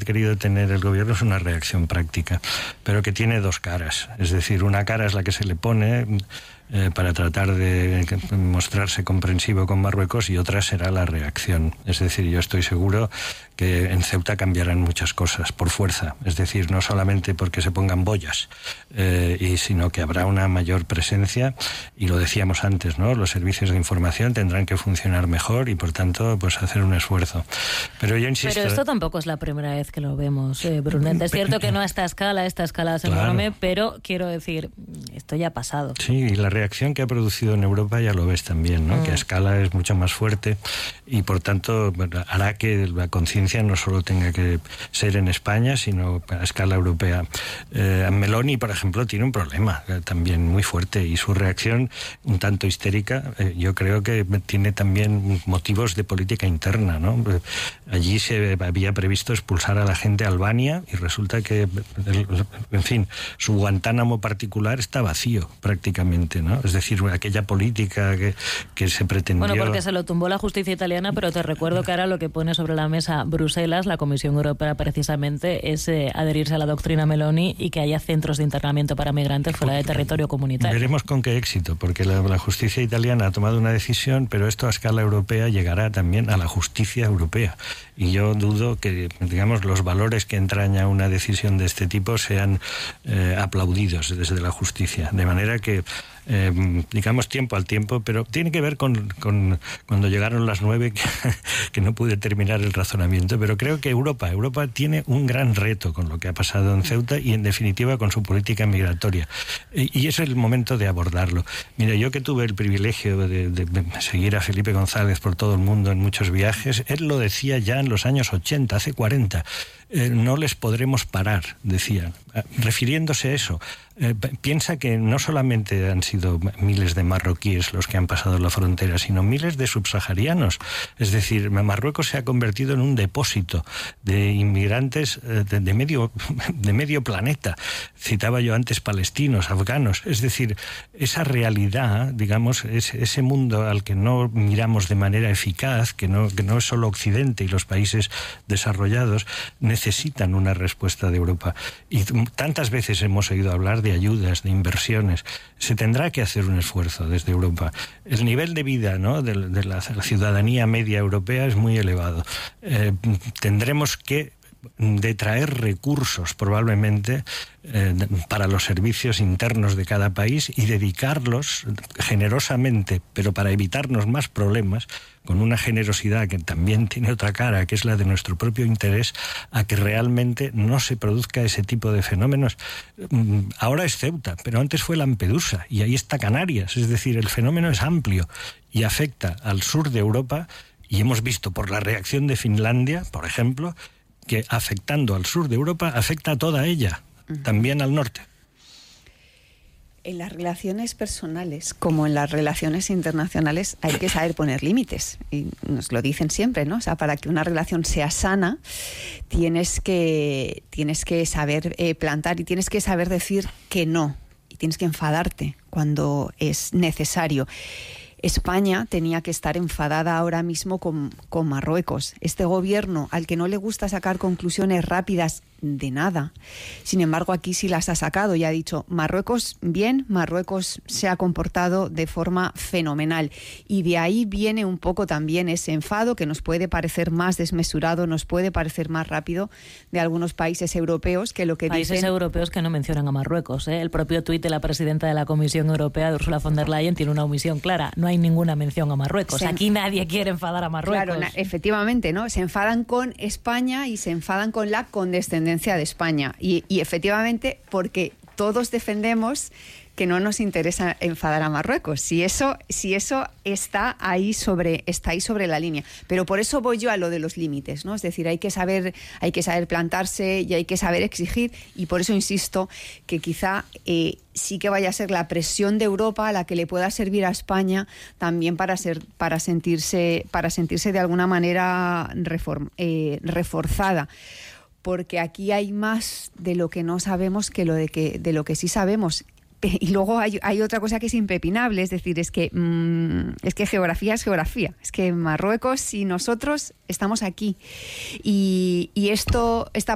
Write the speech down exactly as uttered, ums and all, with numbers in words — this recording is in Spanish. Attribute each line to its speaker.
Speaker 1: querido tener el gobierno es una reacción práctica, pero que tiene dos caras. Es decir, una cara es la que se le pone eh, para tratar de mostrarse comprensivo con Marruecos, y otra será la reacción. Es decir, yo estoy seguro que en Ceuta cambiarán muchas cosas por fuerza, es decir, no solamente porque se pongan boyas, eh, y, sino que habrá una mayor presencia, y lo decíamos antes, ¿no? Los servicios de información tendrán que funcionar mejor y, por tanto, pues hacer un esfuerzo. Pero yo insisto...
Speaker 2: Pero esto tampoco es la primera vez que lo vemos, eh, Brunet. Es cierto que no a esta escala, esta escala es enorme, claro, pero quiero decir, esto ya ha pasado.
Speaker 1: Sí, y la reacción que ha producido en Europa ya lo ves también, ¿no? Mm. Que a escala es mucho más fuerte y, por tanto, hará que la conciencia no solo tenga que ser en España, sino a escala europea. Eh, Meloni, por ejemplo, tiene un problema eh, también muy fuerte, y su reacción, un tanto histérica, eh, yo creo que tiene también motivos de política interna, ¿no? Allí se había previsto expulsar a la gente a Albania y resulta que, en fin, su Guantánamo particular está vacío prácticamente, ¿no? Es decir, aquella política que, que se pretendió...
Speaker 2: Bueno, porque se lo tumbó la justicia italiana, pero te recuerdo que ahora lo que pone sobre la mesa Bruselas, la Comisión Europea, precisamente, es eh, adherirse a la doctrina Meloni y que haya centros de internamiento para migrantes fuera de territorio comunitario.
Speaker 1: Veremos con qué éxito, porque la, la justicia italiana ha tomado una decisión, pero esto a escala europea llegará también a la justicia europea. Y yo dudo que, digamos, los valores que entraña una decisión de este tipo sean eh, aplaudidos desde la justicia. De manera que, eh, digamos, tiempo al tiempo, pero tiene que ver con, con cuando llegaron las nueve, que, que no pude terminar el razonamiento, pero creo que Europa, Europa tiene un gran reto con lo que ha pasado en Ceuta y, en definitiva, con su política migratoria. Y, y es el momento de abordarlo. Mira, yo que tuve el privilegio de, de, de seguir a Felipe González por todo el mundo en muchos viajes, él lo decía ya en los años ochenta, hace cuarenta. Eh, no les podremos parar, decían, refiriéndose a eso. Eh, piensa que no solamente han sido miles de marroquíes los que han pasado la frontera, sino miles de subsaharianos. Es decir, Marruecos se ha convertido en un depósito de inmigrantes de, de, medio, de medio planeta. Citaba yo antes palestinos, afganos. Es decir, esa realidad, digamos, es, ese mundo al que no miramos de manera eficaz, que no, que no es solo Occidente y los países desarrollados, necesitan una respuesta de Europa. Y tantas veces hemos oído hablar de ayudas, de inversiones. Se tendrá que hacer un esfuerzo desde Europa. El nivel de vida, ¿no?, de, de la, la ciudadanía media europea es muy elevado. Eh, tendremos que detraer recursos probablemente eh, para los servicios internos de cada país y dedicarlos generosamente, pero para evitarnos más problemas, con una generosidad que también tiene otra cara, que es la de nuestro propio interés, a que realmente no se produzca ese tipo de fenómenos. Ahora es Ceuta, pero antes fue Lampedusa, y ahí está Canarias. Es decir, el fenómeno es amplio y afecta al sur de Europa, y hemos visto por la reacción de Finlandia, por ejemplo, que afectando al sur de Europa afecta a toda ella, uh-huh, también al norte.
Speaker 3: En las relaciones personales, como en las relaciones internacionales, hay que saber poner límites. Y nos lo dicen siempre, ¿no? O sea, para que una relación sea sana, tienes que, tienes que saber eh, plantar y tienes que saber decir que no. Y tienes que enfadarte cuando es necesario. España tenía que estar enfadada ahora mismo con, con Marruecos. Este gobierno, al que no le gusta sacar conclusiones rápidas de nada, sin embargo aquí sí las ha sacado y ha dicho: Marruecos bien, Marruecos se ha comportado de forma fenomenal, y de ahí viene un poco también ese enfado que nos puede parecer más desmesurado, nos puede parecer más rápido de algunos países europeos que lo que
Speaker 2: países
Speaker 3: dicen...
Speaker 2: europeos que no mencionan a Marruecos, ¿eh? El propio tuit de la presidenta de la Comisión Europea, de Ursula von der Leyen, tiene una omisión clara: no hay ninguna mención a Marruecos. Se... Aquí nadie quiere enfadar a Marruecos.
Speaker 3: Claro, na- efectivamente, ¿no? Se enfadan con España y se enfadan con la condescendencia de España, y, y efectivamente porque todos defendemos que no nos interesa enfadar a Marruecos, si eso, si eso está ahí sobre, está ahí sobre la línea. Pero por eso voy yo a lo de los límites, ¿no? Es decir, hay que saber, hay que saber plantarse y hay que saber exigir, y por eso insisto que quizá eh, sí que vaya a ser la presión de Europa la que le pueda servir a España también para ser, para sentirse, para sentirse de alguna manera reform, eh, reforzada. Porque aquí hay más de lo que no sabemos que lo de que de lo que sí sabemos. Y luego hay, hay otra cosa que es impepinable, es decir, es que mmm, es que geografía es geografía, es que Marruecos y nosotros estamos aquí, y, y esto esta